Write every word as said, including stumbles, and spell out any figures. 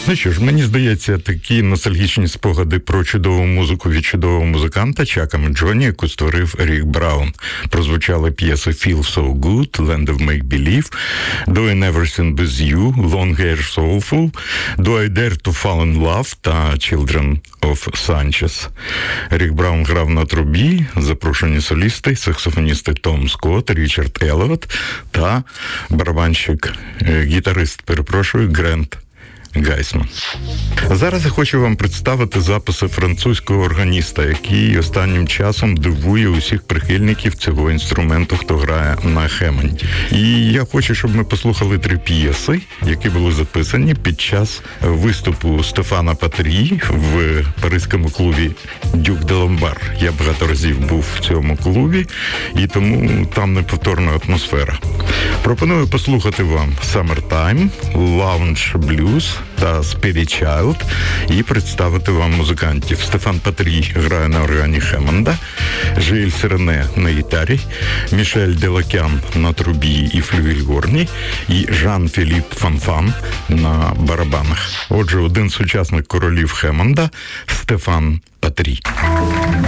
Ну що ж, мені здається, такі ностальгічні спогади про чудову музику від чудового музиканта Чака Меджоні, яку створив Рік Браун. Прозвучали п'єси «Feel So Good», «Land of Make Believe», «Doing Everything With You», «Long Hair Soulful», «Do I Dare To Fall In Love» та «Children of Sanchez». Рік Браун грав на трубі, запрошені солісти, саксофоністи Том Скотт, Річард Елліот та барабанщик, гітарист, перепрошую, Грент Гайсман. Зараз я хочу вам представити записи французького органіста, який останнім часом дивує усіх прихильників цього інструменту, хто грає на Хемонді. І я хочу, щоб ми послухали три п'єси, які були записані під час виступу Стефана Патрі в паризькому клубі «Дюк де Ломбар». Я багато разів був в цьому клубі, і тому там неповторна атмосфера. Пропоную послухати вам «Summertime», «Lounge Blues» та «Spirit Child» і представити вам музикантів. Стефан Патрі грає на органі Хемонда, Жиль Сирене на гітарі, Мішель Делакян на трубі і флюгельгорні і Жан-Філіп Фанфан на барабанах. Отже, один з сучасних королів Хемонда – Стефан Патрі.